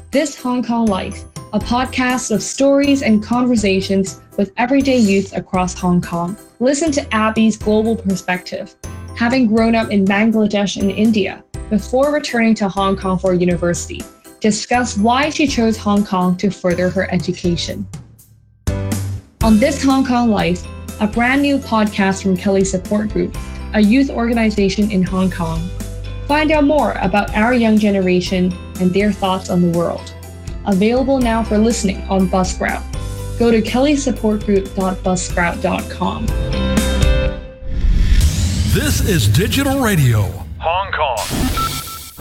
This Hong Kong Life, a podcast of stories and conversations with everyday youth across Hong Kong. Listen to Abby's global perspective, having grown up in Bangladesh and India before returning to Hong Kong for university. Discuss why she chose Hong Kong to further her education. On This Hong Kong Life, a brand new podcast from Kelly Support Group, a youth organization in Hong Kong. Find out more about our young generation and their thoughts on the world. Available now for listening on Buzzsprout. Go to kellysupportgroup.buzzsprout.com. This is Digital Radio, Hong Kong.